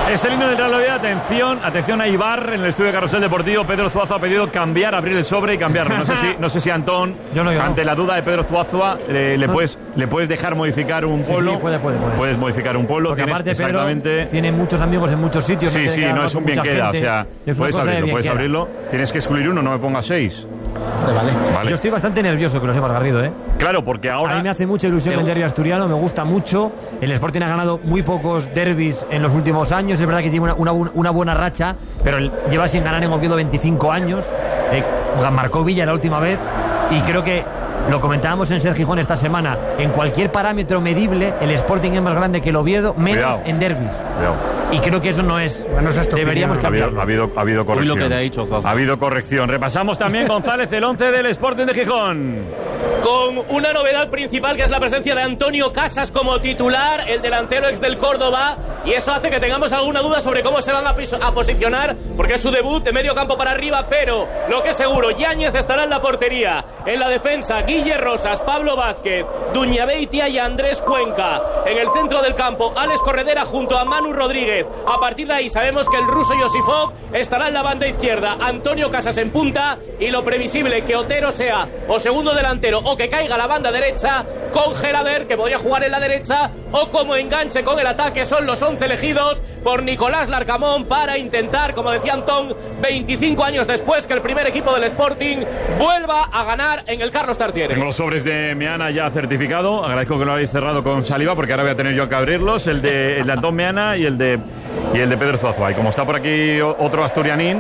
Estelino del Real Oviedo, atención a Ibar en el estudio de Carrusel Deportivo. Pedro Zuazua ha pedido cambiar, abrir el sobre y cambiarlo. No sé si Antón, ante la duda de Pedro Zuazua, le puedes dejar modificar un polo. Sí, puede. Puedes modificar un polo. Porque aparte Pedro tiene muchos amigos en muchos sitios. Sí, no es un bien queda. O sea, puedes abrirlo. Tienes que excluir uno, no me pongas 6. Vale. Yo estoy bastante nervioso, que lo sepas, Garrido, ¿eh? Claro, porque ahora... A mí me hace mucha ilusión el derbi asturiano, me gusta mucho. El Sporting ha ganado muy pocos derbis en los últimos años. Es verdad que tiene una buena racha, pero lleva sin ganar en Oviedo 25 años. Marcó Villa la última vez. Y creo que, lo comentábamos en Ser Gijón esta semana, en cualquier parámetro medible, el Sporting es más grande que el Oviedo, menos en derbis. Y creo que eso no es... Deberíamos cambiarlo. Ha habido corrección. Lo que te ha dicho, ha habido corrección. Repasamos también, González, el 11 del Sporting de Gijón. Con una novedad principal, que es la presencia de Antonio Casas como titular, el delantero ex del Córdoba, y eso hace que tengamos alguna duda sobre cómo se van a posicionar, porque es su debut de medio campo para arriba, pero lo que es seguro, Yáñez estará en la portería. En la defensa, Guille Rosas, Pablo Vázquez, Duñabeitia y Andrés Cuenca. En el centro del campo, Alex Corredera junto a Manu Rodríguez. A partir de ahí sabemos que el ruso Yosifov estará en la banda izquierda, Antonio Casas en punta, y lo previsible que Otero sea o segundo delantero o que caiga a la banda derecha con Gelaber, que podría jugar en la derecha, o como enganche con el ataque. Son los 11 elegidos por Nicolás Larcamón para intentar, como decía Antón, 25 años después, que el primer equipo del Sporting vuelva a ganar en el Carlos Tartiere. Tengo los sobres de Meana ya certificado. Agradezco que lo habéis cerrado con saliva, porque ahora voy a tener yo que abrirlos, el de Antón Meana y el de Pedro Zuazua. Y como está por aquí otro asturianín,